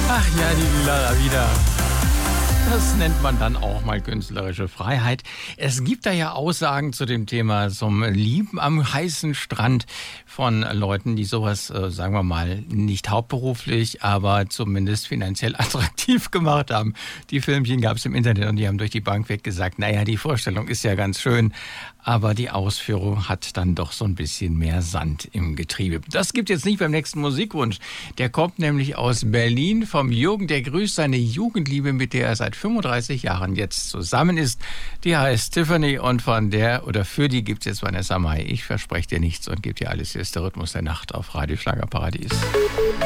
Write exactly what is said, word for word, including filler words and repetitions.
Ach ja, die Lara wieder. Das nennt man dann auch mal künstlerische Freiheit. Es gibt da ja Aussagen zu dem Thema zum Lieben am heißen Strand von Leuten, die sowas, äh, sagen wir mal, nicht hauptberuflich, aber zumindest finanziell attraktiv gemacht haben. Die Filmchen gab es im Internet und die haben durch die Bank weg gesagt, naja, die Vorstellung ist ja ganz schön, aber die Ausführung hat dann doch so ein bisschen mehr Sand im Getriebe. Das gibt jetzt nicht beim nächsten Musikwunsch. Der kommt nämlich aus Berlin vom Jürgen, der grüßt seine Jugendliebe, mit der er seit fünfunddreißig Jahren jetzt zusammen ist. Die heißt Tiffany und von der oder für die gibt's jetzt Vanessa Mai. Ich verspreche dir nichts und gebe dir alles. Hier ist der Rhythmus der Nacht auf Radio Schlagerparadies.